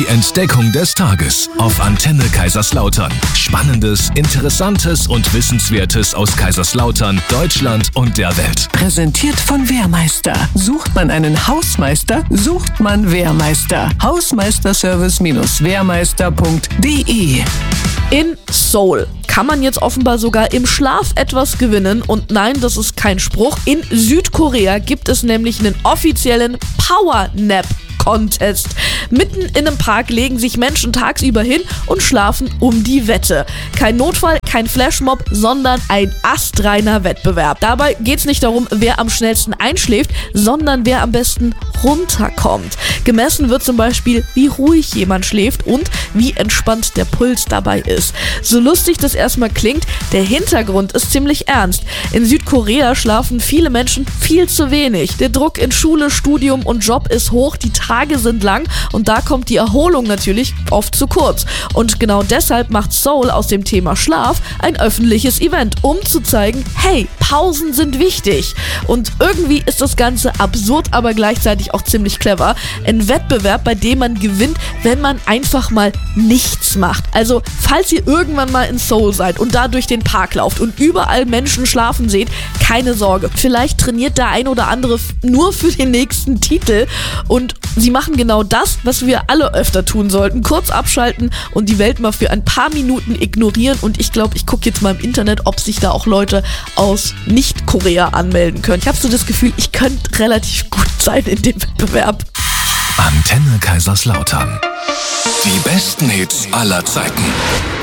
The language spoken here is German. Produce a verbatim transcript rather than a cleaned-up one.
Die Entdeckung des Tages auf Antenne Kaiserslautern. Spannendes, Interessantes und Wissenswertes aus Kaiserslautern, Deutschland und der Welt. Präsentiert von Wehrmeister. Sucht man einen Hausmeister, sucht man Wehrmeister. Hausmeisterservice Wehrmeister punkt de. In Seoul kann man jetzt offenbar sogar im Schlaf etwas gewinnen. Und nein, das ist kein Spruch. In Südkorea gibt es nämlich einen offiziellen Power-Nap-Contest. Mitten in einem Park legen sich Menschen tagsüber hin und schlafen um die Wette. Kein Notfall, kein Flashmob, sondern ein astreiner Wettbewerb. Dabei geht es nicht darum, wer am schnellsten einschläft, sondern wer am besten runterkommt. Gemessen wird zum Beispiel, wie ruhig jemand schläft und wie entspannt der Puls dabei ist. So lustig das erstmal klingt, der Hintergrund ist ziemlich ernst. In Südkorea schlafen viele Menschen viel zu wenig. Der Druck in Schule, Studium und Job ist hoch, die Tage sind lang und da kommt die Erholung natürlich oft zu kurz. Und genau deshalb macht Seoul aus dem Thema Schlaf ein öffentliches Event, um zu zeigen, hey, Pausen sind wichtig. Und irgendwie ist das Ganze absurd, aber gleichzeitig auch ziemlich clever. Ein Wettbewerb, bei dem man gewinnt, wenn man einfach mal nichts macht. Also, falls ihr irgendwann mal in Seoul seid und da durch den Park lauft und überall Menschen schlafen seht, keine Sorge. Vielleicht trainiert der ein oder andere nur für den nächsten Titel und sie machen genau das, was wir alle öfter tun sollten. Kurz abschalten und die Welt mal für ein paar Minuten ignorieren. Und ich glaube, ich gucke jetzt mal im Internet, ob sich da auch Leute aus Nicht-Korea anmelden können. Ich habe so das Gefühl, ich könnte relativ gut sein in dem Wettbewerb. Antenne Kaiserslautern. Die besten Hits aller Zeiten.